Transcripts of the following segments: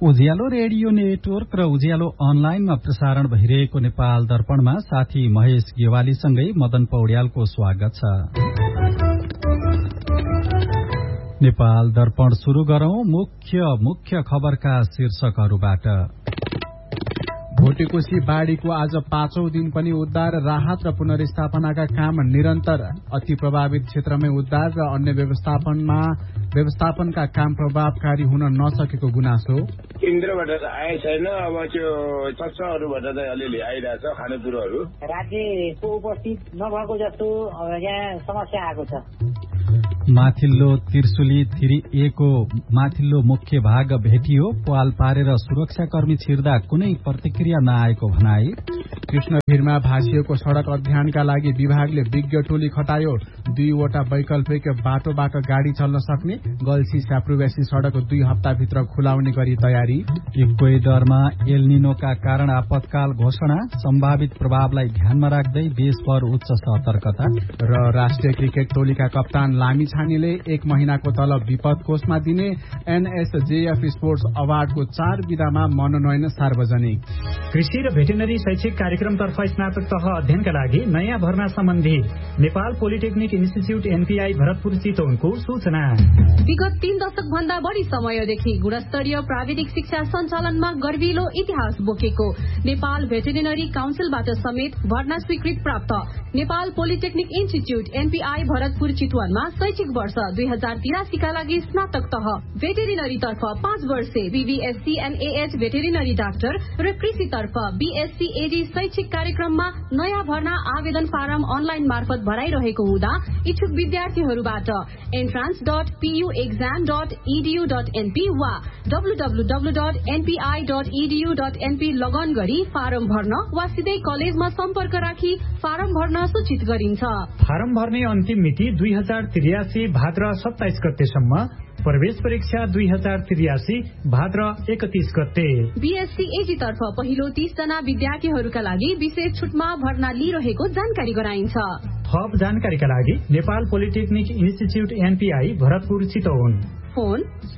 उज्यालो radio network र उज्यालो अनलाइनमा प्रसारण भइरहेको नेपाल दर्पणमा साथी महेश गेवालीसँगै मदन पौड्यालको स्वागत छ। नेपाल दर्पण शुरू गरौं मुख्य खबरका शीर्षकहरूबाट। भोटेकोशी बाढ़ीको आज 5औं दिन पनि उद्धार, राहत र पुनर्स्थापनाका काम निरन्तर। अति प्रभावित क्षेत्रमै उद्धार र अन्य व्यवस्थापनका काम प्रभावकारी हुन नसकेको गुनासो। केन्द्रबाट आए छैन, अब त्यो संस्थाहरूबाट चाहिँ अलिअलि आइरहेछ खानेकुरोहरू। राज्यको उपस्थित नभएको जस्तो यहाँ समस्या आएको छ। माथिल्लो त्रिशुली 3A को माथिल्लो मुख्य भाग भेटियो, पाल पारेर सुरक्षाकर्मी छिर्दा कुनै प्रतिक्रिया नआएको भनाई। कृष्णभिरमा भाषिएको सड़क अध्ययनका लागि विभागले विज्ञ टोली खटायो। 2वटा वैकल्पिक बाटोबाट गाड़ी चल्न सक्ने गल्सी स्याप्रुवेसी सड़क 2 हप्ताभित्र खुलाउने गरी तयारी। इक्वेडरमा एलनिनोका कारण आपतकाल घोषणा, सम्भावित प्रभावलाई ध्यानमा राख्दै देशभर उच्च सतर्कता। र राष्ट्रिय क्रिकेट टोलीका कप्तान लामी छानीले 1 महिनाको तलब विपद कोषमा दिने। एनएसजेएफ स्पोर्ट्स अवार्डको 4 विधामा मनोनयन सार्वजनिक। कृषि र भेटेनरी शैक्षिक कार्यक्रमतर्फ स्नातक तह अध्ययनका लागि नयाँ भर्ना सम्बन्धी Nepal polytechnic institute NPI Bharatpur चितवनको सूचना। विगत 3 दशक भन्दा बढी समयदेखि गुणस्तरीय प्राविधिक शिक्षा सञ्चालनमा गर्विलो इतिहास बोकेको नेपाल भेटेरिनरी काउन्सिलबाट समेत भर्ना स्वीकृत प्राप्त Nepal polytechnic institute NPI Bharatpur चितवनमा शैक्षिक वर्ष 2083 का लागि स्नातक तह भेटेरिनरी तर्फ 5 वर्षे बीबीएससी एनएएच भेटेरिनरी डाक्टर र कृषि तर्फ बीएससी एडी शैक्षिक कार्यक्रममा नयाँ भर्ना आवेदन फारम अनलाइन मार्फत भराइरहेको हुँदा इच्छुक विद्यार्थीहरूबाट entrance.puexam.edu.np वा www.npi.edu.np लगन गरी फारम भर्न वा सिधै कलेजमा सम्पर्क राखी फारम भर्न सूचित गरिन्छ। फारम भर्ने अन्तिम मिति 2083 भाद्र 27 गतेसम्म, प्रवेश परीक्षा 2083 भाद्र 31 गते। बीएससी एजी तर्फ पहिलो 30 जना विद्यार्थीहरूका लागि विशेष छुटमा भर्ना लिइरहेको जानकारी गराइन्छ। थप जानकारीका लागि Nepal polytechnic institute NPI Bharatpur Chitwan. Phone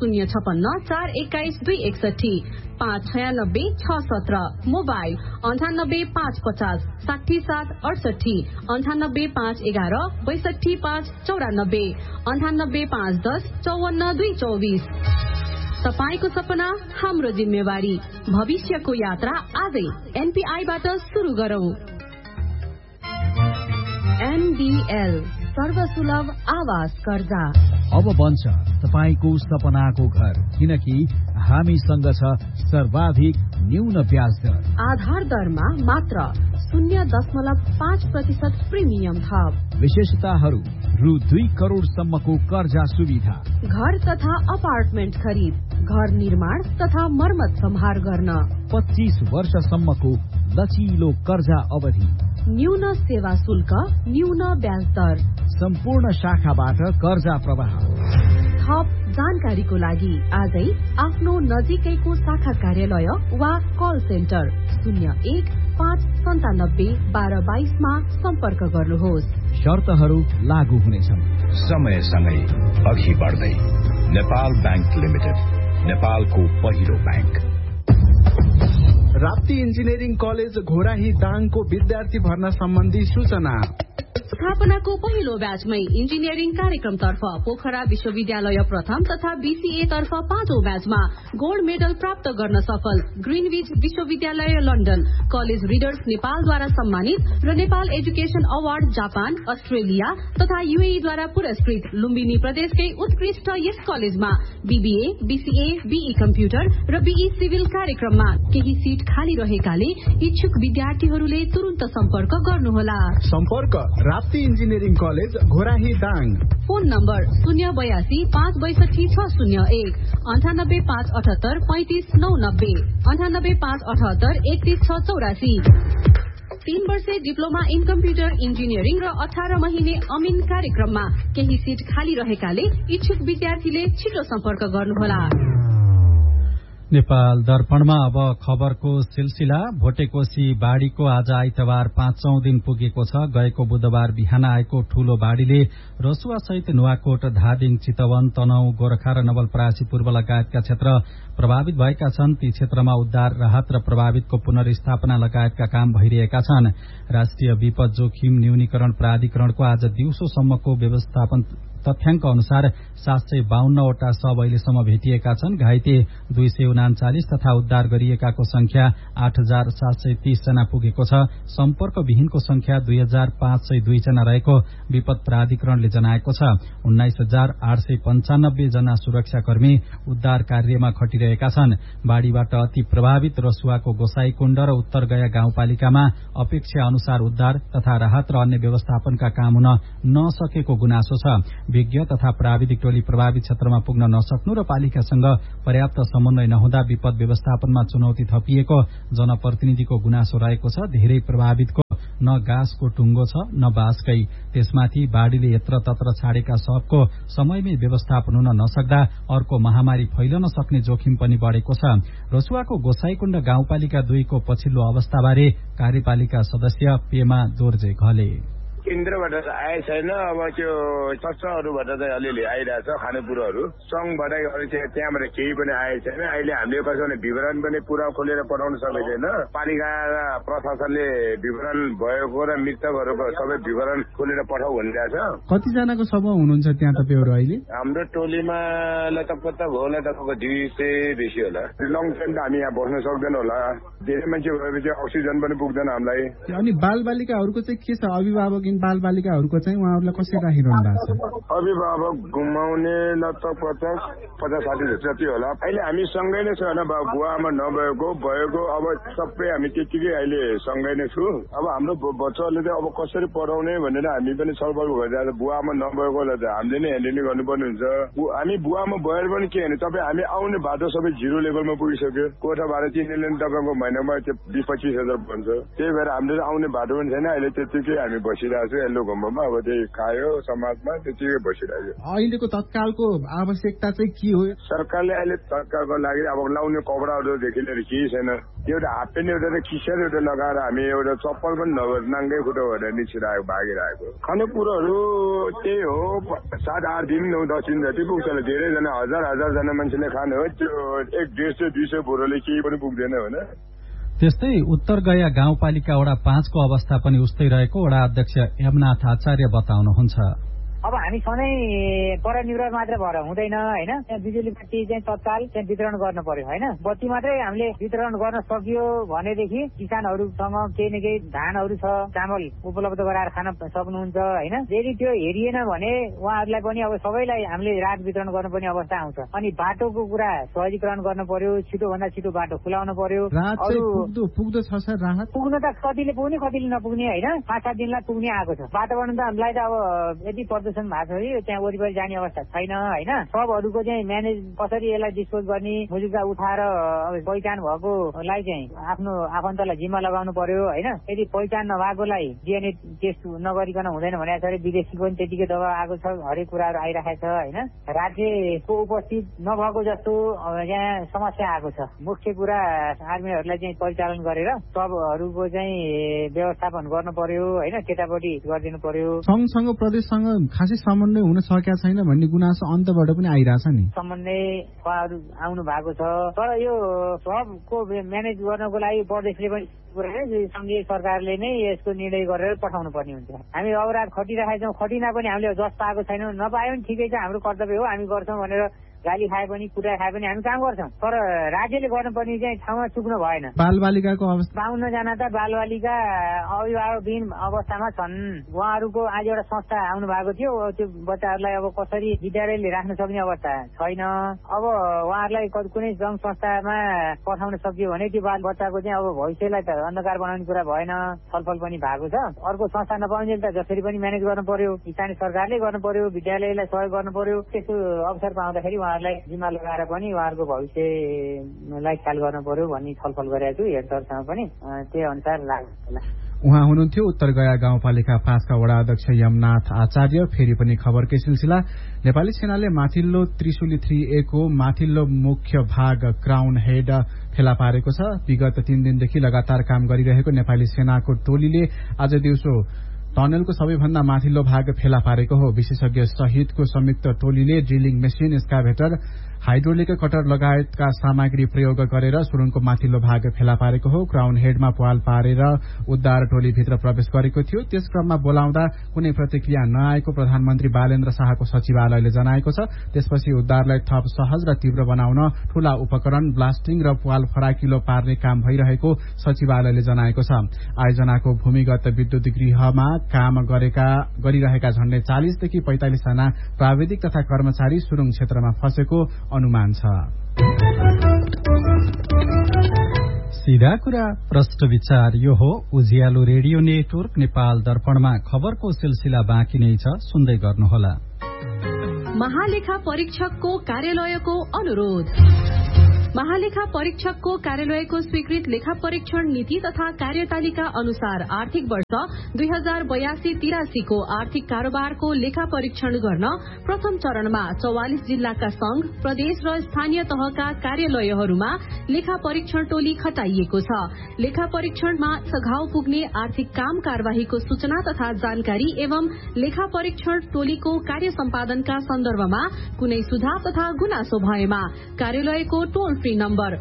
056-421-261, 596-617, mobile 98-550 67-68, 98-511 62-594, 98-510 54-224। तपाईको सपना हाम्रो जिम्मेवारी, भविष्यको यात्रा आजै एनपीआईबाट सुरु गरौं। एनडीएल सर्वसुलभ आवास कर्जा अब बन्छ तपाईको सपनाको घर, किनकि हामीसँग छ सर्वाधिक न्यून ब्याज दर। आधार दरमा मात्र 0.5% प्रिमियम थप। विशेषताहरू रु 2 करोडसम्मको कर्जा सुविधा, घर तथा अपार्टमेन्ट खरिद, घर निर्माण तथा मर्मत सम्हार गर्न, 25 वर्षसम्मको लचिलो कर्जा अवधि, न्यून सेवा शुल्क, न्यून ब्याज दर, सम्पूर्ण शाखाबाट कर्जा प्रवाह। थप जानकारीको लागि आजै आफ्नो नजिकैको शाखा कार्यालय वा कल सेन्टर 01-597-1222 मा सम्पर्क गर्नुहोस्। शर्तहरू लागू हुनेछन्। समयसँगै अघि बढ्दै नेपाल बैंक लिमिटेड, नेपालको पहिलो bank. Rapti engineering college Ghorahi दाङको विद्यार्थी भर्ना सम्बन्धी सूचना। स्थापनाको पहिलो ब्याचमै इन्जिनियरिङ कार्यक्रमतर्फ पोखरा विश्वविद्यालय प्रथम तथा बीसीए तर्फ 5औं ब्याचमा गोल्ड मेडल प्राप्त गर्न सफल ग्रीनविच विश्वविद्यालय लन्डन, कलेज रिडर्स नेपालद्वारा सम्मानित र Nepal education award Japan, Australia तथा यूएईद्वारा पुरस्कृत लुम्बिनी प्रदेशकै उत्कृष्ट यस कलेजमा बीबीए, बीसीए, बीई कम्प्युटर र बीई सिभिल कार्यक्रममा केही सीट खाली रहेकाले इच्छुक विद्यार्थीहरूले तुरुन्त सम्पर्क गर्नुहोला। सम्पर्क Rapti engineering college Ghorahi Dang. Phone number 082-562-601, 98-578-35-990, 98-578-31684। 3 वर्षे डिप्लोमा इन कम्प्युटर इन्जिनियरिङ र 18 महिने अमिन कार्यक्रममा केही सीट खाली रहेकाले इच्छुक विद्यार्थीले छिटो सम्पर्क गर्नुहोला। नेपाल दर्पणमा अब खबरको सिलसिला। भोटेकोशी बाढ़ीको आज आइतबार 5औं दिन पुगेको छ। गएको बुधबार बिहान आएको ठूलो बाढ़ीले रसुवा सहित नुवाकोट, धादिङ, चितवन, तनहुँ, गोरखा र नवलपरासी पूर्व लगायतका क्षेत्र प्रभावित भएका छन्। ती क्षेत्रमा उद्धार, राहत र प्रभावितको पुनर्स्थापना लगायतका काम भइरहेका छन्। राष्ट्रिय विपद जोखिम न्यूनीकरण प्राधिकरणको आज दिउँसोसम्मको व्यवस्थापन तथ्याङ्क अनुसार 752 वटा शव अहिलेसम्म भेटिएका छन्। घाइते 239 तथा उद्धार गरिएकाको संख्या 8730 जना पुगेको छ। सम्पर्कविहीनको संख्या 2502 जना रहेको विपद प्राधिकरणले जनाएको छ। 19895 जना सुरक्षाकर्मी उद्धार कार्यमा खटिरहेका छन्। बाढ़ीबाट अति प्रभावित रसुवाको गोसाईकुण्ड र उत्तर गया गाउँपालिकामा अपेक्षा अनुसार उद्धार तथा राहत र अन्य व्यवस्थापनका काम हुन नसकेको गुनासो छ। विज्ञ तथा प्राविधिक टोली प्रभावित क्षेत्रमा पुग्न नसक्नु र पालिकासँग पर्याप्त समन्वय नहुँदा विपद व्यवस्थापनमा चुनौती थपिएको जनप्रतिनिधिको गुनासो रहेको छ। धेरै प्रभावितको न गाँसको टुङ्गो छ न बाँसकै। त्यसमाथि बाढ़ीले यत्र तत्र छाडेका शवको समयमै व्यवस्थापन हुन नसक्दा अर्को महामारी फैलन सक्ने जोखिम पनि बढ़ेको छ। रसुवाको गोसाईकुण्ड गाउँपालिका 2 को पछिल्लो अवस्थाबारे कार्यपालिका सदस्य पेमा दोर्जे घले। केन्द्रबाट आए छैन। अब त्यो चर्चहरूबाट चाहिँ अलिअलि आइरहेछ खानेकुरोहरू। संघबाट त्यहाँबाट केही पनि आए छैन। अहिले हामीले कसो भने विवरण पनि पुरा खोलेर पठाउन सकिँदैन। पालिका प्रशासनले विवरण भएको र मृतकहरूको सबै विवरण खोलेर पठाउ भनिरहेछ। कतिजनाको समूह हुनुहुन्छ त्यहाँ तपाईँहरू अहिले? हाम्रो टोलीमा लगभग होला तपाईँको 200 बेसी होला। लङ टाइम त हामी यहाँ बस्न सक्दैन होला। धेरै मान्छे भएपछि अक्सिजन पनि पुग्दैन हामीलाई। अनि बालबालिकाहरूको चाहिँ के छ? अभिभावक बालबालिकाहरूको चाहिँ उहाँहरूलाई कसरी राखिरहनु भएको छ? अभिभावक घुमाउने लगभग 50-60 जति होला। अहिले हामी सँगै नै छ होइन। बुवामा नभएको भएको अब सबै हामी त्यतिकै अहिले सँगै नै छु। अब हाम्रो बच्चाहरूले चाहिँ अब कसरी पढाउने भनेर हामी पनि छलफल गरिरहेको छ। बुवामा नभएकोलाई चाहिँ हामीले नै ह्यान्डलिङ गर्नुपर्ने हुन्छ। हामी बुवामा भएर पनि के भने तपाईँ हामी आउने बाटो सबै 0 लेभलमा पुगिसक्यो। कोठा भाडा तिनीहरूले तपाईँको महिनामा 20-25 हजार भन्छ। त्यही भएर हामीले आउने बाटो पनि छैन। अहिले त्यतिकै हामी बसिरहेको छ यल्लो घुम्बमा। अब त्यही खायो समाजमा त्यतिकै बसिरहेको। अहिलेको तत्कालको आवश्यकता चाहिँ के हो? सरकारले अहिले तत्कालको लागि अब लाउने कपडाहरूदेखि लिएर केही छैन। एउटा हाफ पेन्ट एउटा र किसेर एउटा लगाएर हामी एउटा चप्पल पनि नभएर नाङ्गै खुट्टा भएर निस्किरहेको भागिरहेको। खानेकुरोहरू त्यही हो 7-8 दिन 9-10 दिन जति पुग्छ। धेरैजना हजार जना मान्छेले खाने हो। त्यो 150-200 बोरोले केही पनि पुग्दैन होइन। त्यस्तै उत्तर गया गाउँपालिका वडा 5 को अवस्था पनि उस्तै रहेको वडा अध्यक्ष यमनाथ आचार्य बताउनुहुन्छ। अब हामी सधैँ परनिर्भर मात्र भएर हुँदैन होइन। त्यहाँ बिजुली बत्ती चाहिँ तत्काल त्यहाँ वितरण गर्न पर्यो होइन। बत्ती मात्रै हामीले वितरण गर्न सकियो भनेदेखि किसानहरूसँग केही न केही धानहरू छ, चामल उपलब्ध गराएर खान सक्नुहुन्छ होइन। यदि त्यो हेरिएन भने उहाँहरूलाई पनि अब सबैलाई हामीले राहत वितरण गर्नुपर्ने अवस्था आउँछ। अनि बाटोको कुरा सहजीकरण गर्न पर्यो। छिटोभन्दा छिटो बाटो खुलाउन पर्यो। पुग्दो छ सर राहत? पुग्न त कतिले पुग्ने कतिले नपुग्ने होइन। 5-7 दिनलाई पुग्ने आएको छ। बाटोबाट त हामीलाई त अब यदि भएको छ त्यहाँ वरिपरि जाने अवस्था छैन होइन। सबहरूको चाहिँ म्यानेज कसरी यसलाई डिस्पोज गर्ने मुजुका उठाएर पहिचान भएकोलाई चाहिँ आफ्नो आफन्तलाई जिम्मा लगाउनु पर्यो होइन। यदि पहिचान नभएकोलाई डिएनए टेस्ट नगरिकन हुँदैन भने विदेशी पनि त्यतिकै दबाब आएको छ। हरेक कुराहरू आइरहेको छ होइन। राज्यको उपस्थित नभएको जस्तो यहाँ समस्या आएको छ। मुख्य कुरा आर्मीहरूलाई चाहिँ परिचालन गरेर सबहरूको चाहिँ व्यवस्थापन गर्नु पर्यो होइन। केटापट्टि गरिदिनु पर्यो। सँगसँग प्रदेशसँग खासै समन्वय हुन सकेका छैन भन्ने गुनासो अन्तबाट पनि आइरहेछ नि। समन्वय उहाँहरू आउनु भएको छ तर यो सबको म्यानेज गर्नको लागि प्रदेशले पनि संघीय सरकारले नै यसको निर्णय गरेर पठाउनु पर्ने हुन्छ। हामी अवराध खटिरहेका छौँ। खटिना पनि हामीले जस पाएको छैनौँ। नपायो भने ठिकै छ, हाम्रो कर्तव्य हो, हामी गर्छौँ भनेर गाली खाए पनि कुटा खाए पनि हामी काम गर्छौँ। तर राज्यले गर्नुपर्ने चाहिँ ठाउँमा चुक्नु भएन। बालबालिकाको अवस्था 52 जना त बालबालिका अभिभावकविहीन अवस्थामा छन्। उहाँहरूको आज एउटा संस्था आउनु भएको थियो। त्यो बच्चाहरूलाई अब कसरी विद्यालयले राख्न सक्ने अवस्था छैन। अब उहाँहरूलाई कुनै सङ्घ संस्थामा पठाउन सकियो भने त्यो बाल बच्चाको चाहिँ अब भविष्यलाई त अन्धकार बनाउने कुरा भएन। छलफल पनि भएको छ। अर्को संस्था नपाउने त जसरी पनि म्यानेज गर्नु पर्यो। स्थानीय सरकारले गर्नु पर्यो, विद्यालयलाई सहयोग गर्नु पर्यो। त्यस्तो अवसर पाउँदाखेरि उहाँहरूलाई जिम्मा लगाएर पनि उहाँहरूको भविष्यलाई ख्याल गर्नु पर्यो भन्ने छलफल गरेको छु। हेडसरसँग पनि त्यही अनुसार लाग्छ। उहाँ हुनुहुन्थ्यो उत्तर गया गाउँपालिका 5 का वडा अध्यक्ष यमनाथ आचार्य। फेरि पनि खबरकै सिलसिला। नेपाली सेनाले माथिल्लो त्रिशुली 3A को माथिल्लो मुख्य भाग क्राउन हेड फेला पारेको छ। विगत 3 दिनदेखि लगातार काम गरिरहेको नेपाली सेनाको टोलीले आज दिउँसो टनेलको सबैभन्दा माथिल्लो भाग फेला पारेको हो। विशेषज्ञ सहितको संयुक्त टोलीले drilling machine, excavator, hydraulic cutter लगायतका सामग्री प्रयोग गरेर सुरुङको माथिल्लो भाग फेला पारेको हो। क्राउन हेडमा पाल पारेर उद्धार टोली भित्र प्रवेश गरेको थियो। त्यस क्रममा बोलाउँदा कुनै प्रतिक्रिया नआएको प्रधानमन्त्री बालेन्द्र शाहको सचिवालयले जनाएको छ। त्यसपछि उद्धारलाई थप सहज र तीव्र बनाउन ठूला उपकरण, ब्लास्टिङ र पाल फराकिलो पार्ने काम भइरहेको सचिवालयले जनाएको छ। आयोजनाको भूमिगत विद्युत गृहमा काम गरिरहेका झण्डै 40 देखि 45 जना प्राविधिक तथा कर्मचारी सुरुङ क्षेत्रमा फँसेको अनुमान छ। सीधा कुरा प्रश्न विचार यो हो उज्यालो रेडियो नेटवर्क नेपाल दर्पणमा खबरको सिलसिला बाँकी नै छ, सुन्दै गर्नुहोला। महालेखा परीक्षकको कार्यालयको अनुरोध। महालेखा परीक्षकको कार्यालयको स्वीकृत लेखा परीक्षण नीति तथा कार्यतालिका अनुसार आर्थिक वर्ष 2082-83 को आर्थिक कारोबारको लेखा परीक्षण गर्न प्रथम चरणमा 44 जिल्लाका संघ, प्रदेश र स्थानीय तहका कार्यालयहरूमा लेखा परीक्षण टोली खटाइएको छ। लेखा परीक्षणमा सघाउ पुग्ने आर्थिक काम कारवाहीको सूचना तथा जानकारी एवं लेखा परीक्षण टोलीको कार्य सम्पादनका सन्दर्भमा कुनै सुझाव तथा गुनासो भएमा कार्यालयको टोल फ्री नम्बर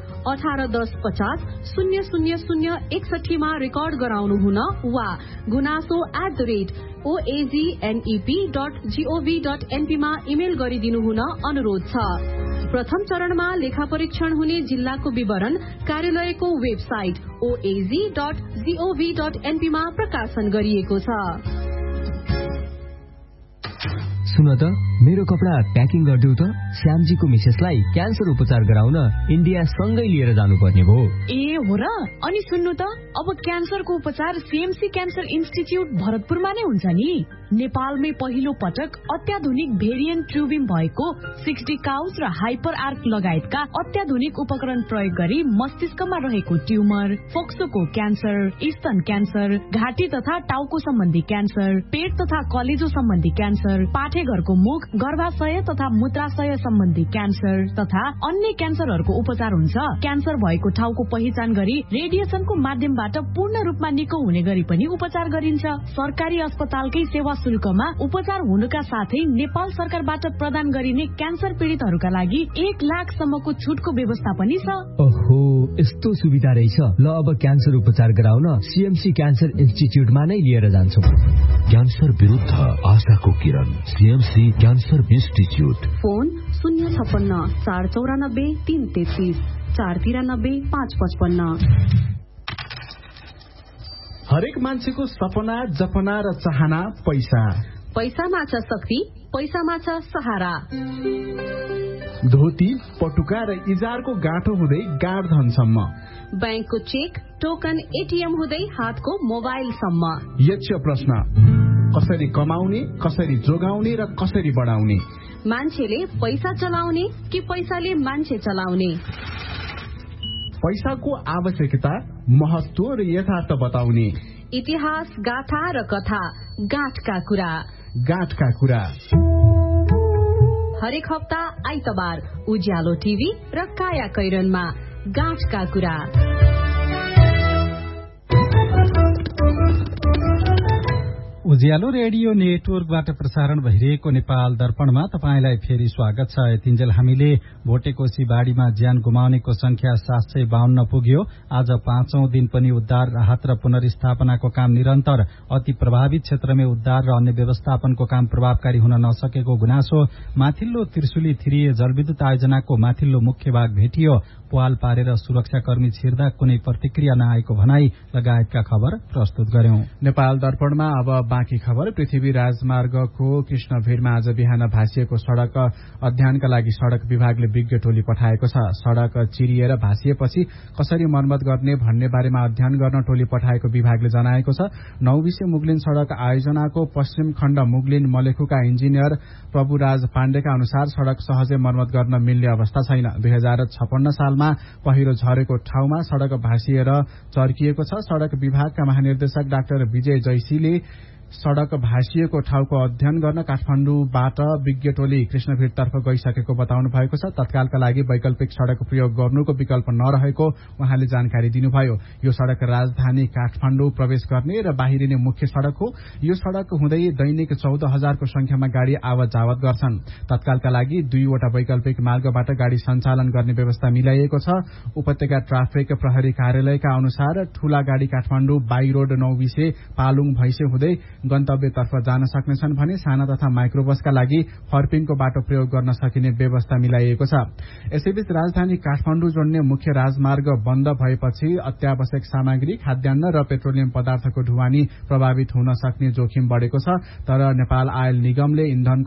1810500061 मा रेकर्ड गराउनु हुन वा gunaso@oagnep.gov.np मा इमेल गरिदिनु हुन अनुरोध छ। प्रथम चरणमा लेखा परीक्षण हुने जिल्लाको विवरण कार्यालयको वेबसाइट oaz.gov.np मा प्रकाशन गरिएको छ। सुन त, मेरो कपडा प्याकिङ गरिदेऊ त। श्यामजीको मिसेसलाई क्यान्सर उपचार गराउन इन्डिया सँगै लिएर जानुपर्ने भयो। ए हो र? अनि सुन्नु त, अब क्यान्सरको उपचार सीएमसी क्यान्सर इन्स्टिच्युट भरतपुरमा नै हुन्छ नि। नेपालमै पहिलो पटक अत्याधुनिक भेरिएन्ट ट्युबिङ भएको 60 काउज र हाइपर आर्क लगायतका अत्याधुनिक उपकरण प्रयोग गरी मस्तिष्कमा रहेको ट्युमर, फोक्सोको क्यान्सर, स्तन क्यान्सर, घाँटी तथा टाउको सम्बन्धी क्यान्सर, पेट तथा कलेजो सम्बन्धी क्यान्सर, पाठेघरको मुख, गर्भाशय तथा मूत्राशय सम्बन्धी क्यान्सर तथा अन्य क्यान्सरहरूको उपचार हुन्छ। क्यान्सर भएको ठाउँको पहिचान गरी रेडिएसनको माध्यमबाट पूर्ण रूपमा निको हुने गरी पनि उपचार गरिन्छ। सरकारी अस्पतालकै सेवा शुल्कमा उपचार हुनुका साथै नेपाल सरकारबाट प्रदान गरिने क्यान्सर पीड़ितहरूका लागि 1 लाखसम्मको छुटको व्यवस्था पनि छ। ओहो, यस्तो सुविधा रहेछ। ल, अब क्यान्सर उपचार गराउन सीएमसी क्यान्सर इन्स्टिच्युटमा नै लिएर जान्छु। क्यान्सर विरुद्ध आशाको किरण, सीएमसी क्यान्सर इन्स्टिच्युट। फोन 056 494 333 493 555। हरेक मान्छेको सपना, जपना र चाहना पैसा। पैसामा छ शक्ति, पैसामा छ सहारा। धोती, पटुका र इजारको गाँठो हुँदै गाँड धनसम्म, बैंकको चेक, टोकन, एटीएम हुँदै हातको मोबाइलसम्म। यक्ष प्रश्न, कसरी कमाउने, कसरी जोगाउने र कसरी बढाउने? मान्छेले पैसा चलाउने कि पैसाले मान्छे चलाउने? पैसाको आवश्यकता, महत्व र यथार्थ बताउने। इतिहास, गाथा र कथा, गाँठका कुरा। गाँठका कुरा हरेक हप्ता आइतबार उज्यालो टिभी र काया कैरनमा गाँठका कुरा। उज्यालो रेडियो नेटवर्कबाट प्रसारण भइरहेको नेपाल दर्पणमा तपाईंलाई फेरि स्वागत छ। यतिन्जेल हामीले भोटेकोशी बाढ़ीमा ज्यान गुमाउनेको संख्या 752 पुग्यो। आज 5औं दिन पनि उद्धार, राहत र पुनर्स्थापनाको काम निरन्तर। अति प्रभावित क्षेत्रमै उद्धार र अन्य व्यवस्थापनको काम प्रभावकारी हुन नसकेको गुनासो। माथिल्लो त्रिशुली 3A जलविद्युत आयोजनाको माथिल्लो मुख्य भाग भेटियो। पाल पारेर सुरक्षाकर्मी छिर्दा कुनै प्रतिक्रिया नआएको भनाई लगायतका खबर प्रस्तुत गर्यौं। नेपाल दर्पणमा अब बाँकी खबर। पृथ्वी राजमार्गको कृष्णभिरमा आज बिहान भाँसिएको सड़क अध्ययनका लागि सड़क विभागले विज्ञ टोली पठाएको छ। सड़क चिरिएर भाँसिएपछि कसरी मर्मत गर्ने भन्ने बारेमा अध्ययन गर्न टोली पठाएको विभागले जनाएको छ। 9 विषय मुगलिन सड़क आयोजनाको पश्चिम खण्ड मुगलिन मलेखुका इन्जिनियर प्रभुराज पाण्डेका अनुसार सड़क सहजै मर्मत गर्न मिल्ने अवस्था छैन। 2056 सालमा पहिरो झरेको ठाउँमा सड़क भाँसिएर चर्किएको छ। सड़क विभागका महानिर्देशक डाक्टर विजय जैसीले सड़क भाँसिएको ठाउँको अध्ययन गर्न काठमाडौँबाट विज्ञ टोली कृष्णभिरतर्फ गइसकेको बताउनु भएको छ। तत्कालका लागि वैकल्पिक सड़क प्रयोग गर्नुको विकल्प नरहेको उहाँले जानकारी दिनुभयो। यो सड़क राजधानी काठमाडौँ प्रवेश गर्ने र बाहिरिने मुख्य सड़क हो। यो सड़क हुँदै दैनिक 14,000 को संख्यामा गाड़ी आवत जावत गर्छन्। तत्कालका लागि 2 वटा वैकल्पिक मार्गबाट गाड़ी सञ्चालन गर्ने व्यवस्था मिलाइएको छ। उपत्यका ट्राफिक प्रहरी कार्यालयका अनुसार ठूला गाड़ी काठमाडौँ बाई रोड 9 विषय पालुङ भैसे हुँदै गन्तव्यतर्फ जान सक्नेछन् भने साना तथा माइक्रोबसका लागि फर्पिङको बाटो प्रयोग गर्न सकिने व्यवस्था मिलाइएको छ। यसैबीच राजधानी काठमाडौँ जोड्ने मुख्य राजमार्ग बन्द भएपछि अत्यावश्यक सामग्री, खाद्यान्न र पेट्रोलियम पदार्थको ढुवानी प्रभावित हुन सक्ने जोखिम बढ़ेको छ। तर नेपाल आयल निगमले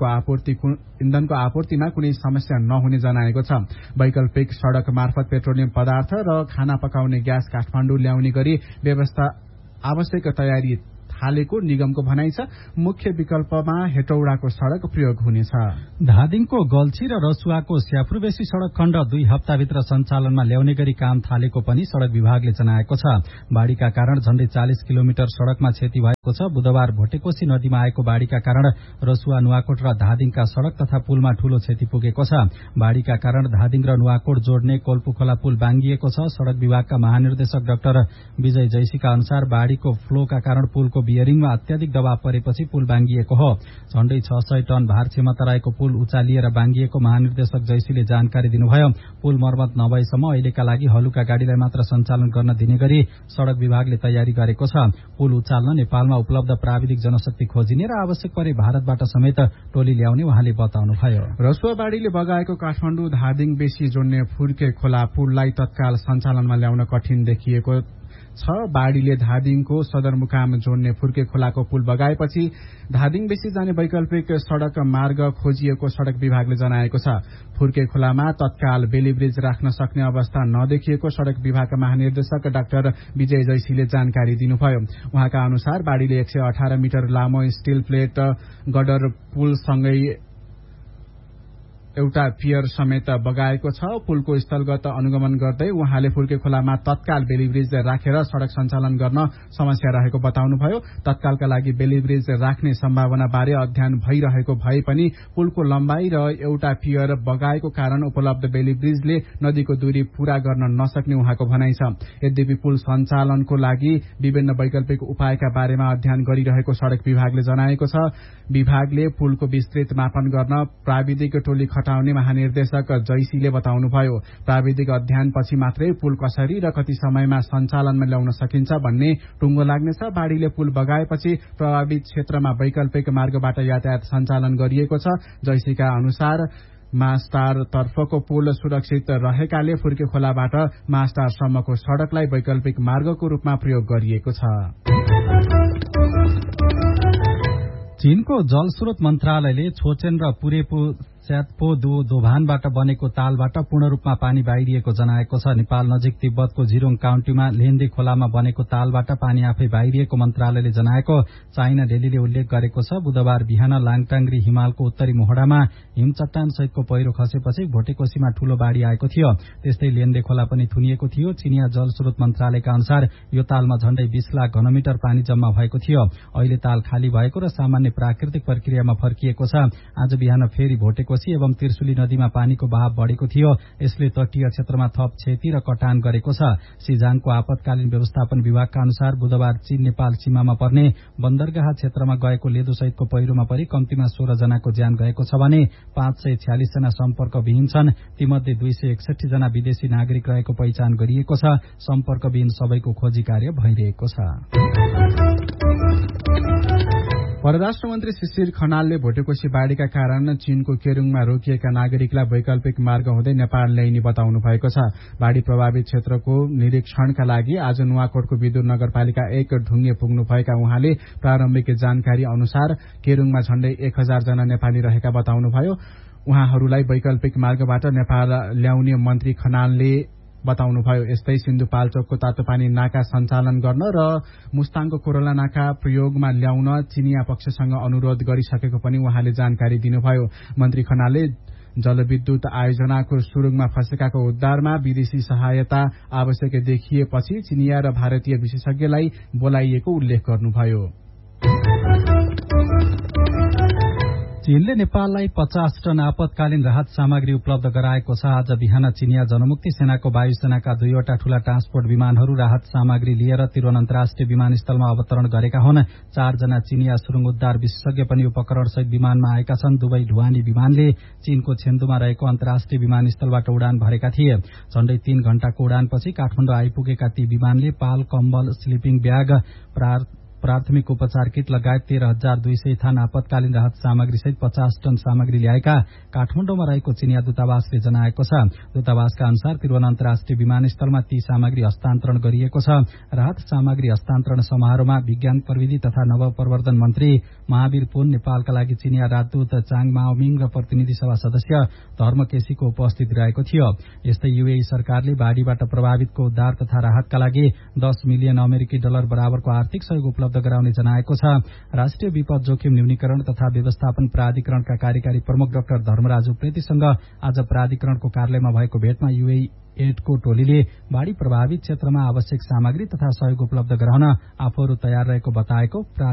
इन्धनको आपूर्तिमा कुनै समस्या नहुने जनाएको छ। वैकल्पिक सड़क मार्फत पेट्रोलियम पदार्थ र खाना पकाउने ग्यास काठमाडौँ ल्याउने गरी व्यवस्था आवश्यक तयारी हालेको निगमको भनाइ छ। मुख्य विकल्पमा हेटौडाको सड़क प्रयोग हुनेछ। धादिङको गल्छी र रसुवाको स्याफ्रुबेसी सड़क खण्ड 2 हप्ताभित्र सञ्चालनमा ल्याउने गरी काम थालेको पनि सड़क विभागले जनाएको छ। बाढ़ीका कारण झण्डै 40 किलोमिटर सड़कमा क्षति भएको छ। बुधबार भोटेकोशी नदीमा आएको बाढ़ीका कारण रसुवा, नुवाकोट र धादिङका सड़क तथा पुलमा ठूलो क्षति पुगेको छ। बाढ़ीका कारण धादिङ र नुवाकोट जोड्ने कोल्पुखोला पुल बाङ्गिएको छ। सड़क विभागका महानिर्देशक डाक्टर विजय जैसीका अनुसार बाढ़ीको फ्लोका कारण पुलको बियरिङमा अत्याधिक दबाव परेपछि पुल बाङ्गिएको हो। झण्डै 600 टन भार क्षमता रहेको पुल उचालिएर बाङ्गिएको महानिर्देशक जैसीले जानकारी दिनुभयो। पुल मर्मत नभएसम्म अहिलेका लागि हलुका गाड़ीलाई मात्र सञ्चालन गर्न दिने गरी सड़क विभागले तयारी गरेको छ। पुल उचाल्न नेपालमा उपलब्ध प्राविधिक जनशक्ति खोजिने र आवश्यक परे भारतबाट समेत टोली ल्याउने उहाँले बताउनुभयो। रसुवा बाढ़ीले बगाएको काठमाडौँ धादिङ बेसी जोड्ने फुर्के खोला पुललाई तत्काल सञ्चालनमा ल्याउन कठिन देखिएको छ। बाढ़ीले धादिङको सदरमुकाम जोड्ने फुर्के खोलाको पुल बगाएपछि धादिङ बेसी जाने वैकल्पिक सड़क मार्ग खोजिएको सड़क विभागले जनाएको छ। फुर्के खोलामा तत्काल बेली ब्रिज राख्न सक्ने अवस्था नदेखिएको सड़क विभागका महानिर्देशक डाक्टर विजय जैसीले जानकारी दिनुभयो। उहाँका अनुसार बाढ़ीले 118 मिटर लामो स्टील प्लेट गडर पुलसँगै एउटा पियर समेत बगाएको छ। पुलको स्थलगत अनुगमन गर्दै उहाँले फुर्के खोलामा तत्काल बेली ब्रिज राखेर सड़क सञ्चालन गर्न समस्या रहेको बताउनुभयो। तत्कालका लागि बेली ब्रिज राख्ने सम्भावना बारे अध्ययन भइरहेको भए पनि पुलको लम्बाई र एउटा पियर बगाएको कारण उपलब्ध बेली ब्रिजले नदीको दूरी पूरा गर्न नसक्ने उहाँको भनाइ छ। यद्यपि पुल सञ्चालनको लागि विभिन्न वैकल्पिक उपायका बारेमा अध्ययन गरिरहेको सड़क विभागले जनाएको छ। विभागले पुलको विस्तृत मापन गर्न प्राविधिक टोली खटाउने महानिर्देशक जैसीले बताउनुभयो। प्राविधिक अध्ययनपछि मात्रै पुल कसरी र कति समयमा सञ्चालनमा ल्याउन सकिन्छ भन्ने टुङ्गो लाग्नेछ। बाढ़ीले पुल बगाएपछि प्रभावित क्षेत्रमा वैकल्पिक मार्गबाट यातायात सञ्चालन गरिएको छ। जैसीका अनुसार मास्टार तर्फको पुल सुरक्षित रहेकाले फुर्के खोलाबाट मास्टारसम्मको सड़कलाई वैकल्पिक मार्गको रूपमा प्रयोग गरिएको छ। चीनको जलस्रोत मन्त्रालयले छोचेन र पुरेपो च्यातपो दोभानबाट बनेको तालबाट पूर्ण रूपमा पानी बाहिरिएको जनाएको छ। नेपाल नजिक तिब्बतको जिरोङ काउन्टीमा लेन्दे खोलामा बनेको तालबाट पानी आफै बाहिरिएको मन्त्रालयले जनाएको चाइना डेलीले उल्लेख गरेको छ। बुधबार बिहान लाङटाङ्ग्री हिमालको उत्तरी मोहडामा हिमचट्टान सहितको पहिरो खसेपछि भोटेकोशीमा ठूलो बाढ़ी आएको थियो। त्यस्तै लेन्दे खोला पनि थुनिएको थियो। चिनिया जलस्रोत मन्त्रालयका अनुसार यो तालमा झण्डै 20 लाख घनमिटर पानी जम्मा भएको थियो। अहिले ताल खाली भएको र सामान्य प्राकृतिक प्रक्रियामा फर्किएको छ। आज बिहान फेरि भोटेको एवं त्रिशुली नदीमा पानीको बहाव बढ़ेको थियो। यसले तटीय क्षेत्रमा थप क्षति र कटान गरेको छ। सिजाङको आपतकालीन व्यवस्थापन विभागका अनुसार बुधबार चीन नेपाल सीमामा पर्ने बन्दरगाह क्षेत्रमा गएको लेदो सहितको पहिरोमा परि कम्तीमा 16 जनाको ज्यान गएको छ भने 546 जना सम्पर्कविहीन छन्। तीमध्ये 261 जना विदेशी नागरिक रहेको पहिचान गरिएको छ। सम्पर्कविहीन सबैको खोजी कार्य भइरहेको छ। परराष्ट्र मन्त्री शिशिर खनालले भोटेकोशी बाढ़ीका कारण चीनको केरुङमा रोकिएका नागरिकलाई वैकल्पिक मार्ग हुँदै नेपाल ल्याइने बताउनु भएको छ। बाढ़ी प्रभावित क्षेत्रको निरीक्षणका लागि आज नुवाकोटको विदुर नगरपालिका 1 ढुङ्गे पुग्नु भएका उहाँले प्रारम्भिक जानकारी अनुसार केरुङमा झण्डै 1000 जना नेपाली रहेका बताउनुभयो। उहाँहरूलाई वैकल्पिक मार्गबाट नेपाल ल्याउने मन्त्री खनालले बताउनुभयो। यस्तै सिन्धुपाल्चोकको तातोपानी नाका सञ्चालन गर्न र मुस्ताङको कोरोला नाका प्रयोगमा ल्याउन चिनिया पक्षसँग अनुरोध गरिसकेको पनि उहाँले जानकारी दिनुभयो। मन्त्री खनालले जलविद्युत आयोजनाको सुरुङमा फँसेकाको उद्धारमा विदेशी सहायता आवश्यक देखिएपछि चिनिया र भारतीय विशेषज्ञलाई बोलाइएको उल्लेख गर्नुभयो। चीनले नेपाललाई 50 टन आपतकालीन राहत सामग्री उपलब्ध गराएको छ। आज बिहान चिनिया जनमुक्ति सेनाको वायुसेनाका 2वटा ठूला ट्रान्सपोर्ट विमानहरू राहत सामग्री लिएर त्रिभुवन अन्तर्राष्ट्रिय विमानस्थलमा अवतरण गरेका हुन्। 4 जना चिनिया सुरुङ उद्धार विशेषज्ञ पनि उपकरणसहित विमानमा आएका छन्। दुवै ढुवानी विमानले चीनको छेन्दुमा रहेको अन्तर्राष्ट्रिय विमानस्थलबाट उडान भरेका थिए। झण्डै 3 घण्टाको उडानपछि काठमाडौँ आइपुगेका ती विमानले पाल, कम्बल, स्लिपिङ ब्याग, प्राथमिक उपचार किट लगायत 13,200 थान आपतकालीन राहत सामग्री सहित 50 टन सामग्री ल्याएका काठमाडौँमा रहेको चिनिया दूतावासले जनाएको छ। दूतावासका अनुसार त्रिभुवन अन्तर्राष्ट्रिय विमानस्थलमा ती सामग्री हस्तान्तरण गरिएको छ। राहत सामग्री हस्तान्तरण समारोहमा विज्ञान प्रविधि तथा नवप्रवर्धन मन्त्री महावीर पुन, नेपालका लागि चिनिया राजदूत चाङ माओमिङ र प्रतिनिधि सभा सदस्य धर्म केसीको उपस्थित रहेको थियो। यस्तै यूएई सरकारले बाढ़ीबाट प्रभावितको उद्धार तथा राहतका लागि $10 मिलियन अमेरिकी डलर बराबरको आर्थिक सहयोग उपलब्ध गराउने जनाएको छ। राष्ट्रिय विपद जोखिम न्यूनीकरण तथा व्यवस्थापन प्राधिकरणका कार्यकारी प्रमुख डाक्टर धर्मराज उप्रेतीसँग आज प्राधिकरणको कार्यालयमा भएको भेटमा यूएई एडको टोलीले बाढ़ी प्रभावित क्षेत्रमा आवश्यक सामग्री तथा सहयोग उपलब्ध गराउन आफूहरू तयार रहेको बताएको